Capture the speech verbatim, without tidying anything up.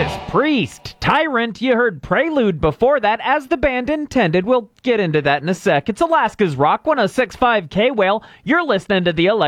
Judas Priest. Tyrant, you heard Prelude before that, as the band intended. We'll get into that in a sec. It's Alaska's Rock one oh six point five K-Whale. You're listening to the